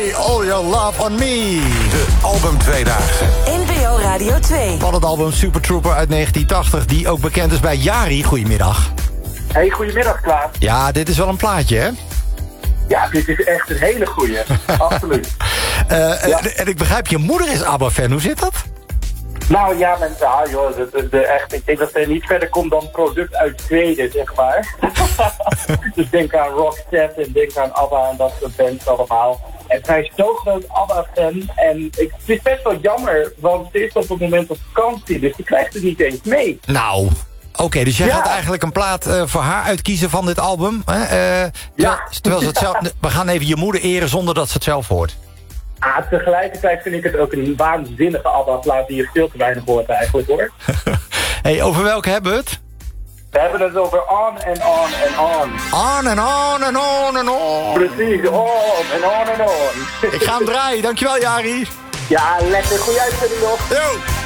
All Your Love on Me. De album Tweedaagse. NPO Radio 2. Van het album Super Trooper uit 1980, die ook bekend is bij Jari. Goedemiddag. Hey, goedemiddag Klaas. Ja, dit is wel een plaatje, hè? Ja, dit is echt een hele goeie. Absoluut. En ik begrijp, je moeder is ABBA-fan. Hoe zit dat? Nou ja, mensen, echt, ik denk dat er niet verder komt dan product uit Zweden, zeg maar. Dus denk aan Roxette en denk aan ABBA en dat soort bands allemaal. En zij is zo groot ABBA-fan. En het is best wel jammer, want ze is op het moment op vakantie, dus die krijgt het niet eens mee. Nou, oké, dus jij gaat eigenlijk een plaat voor haar uitkiezen van dit album. Hè? Terwijl ze het zelf... We gaan even je moeder eren zonder dat ze het zelf hoort. Tegelijkertijd vind ik het ook een waanzinnige ABBA-plaat die je veel te weinig hoort eigenlijk, hoor. Hey, over welke hebben we het? We hebben het over On and On and On. On and on and on and on. Precies, on and on and on. Ik ga hem draaien, dankjewel Jari. Ja, lekker. Goeie uitzending nog. Yo.